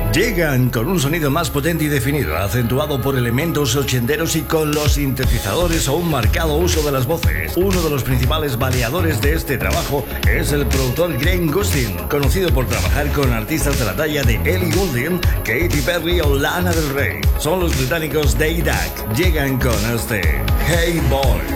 Llegan con un sonido más potente y definido, acentuado por elementos ochenteros y con los sintetizadores o un marcado uso de las voces. Uno de los principales baleadores de este trabajo es el productor Graham Gustin, conocido por trabajar con artistas de la talla de Ellie Goulding, Katy Perry o Lana Del Rey. Son los británicos Day Duck. Llegan con este Hey Boy.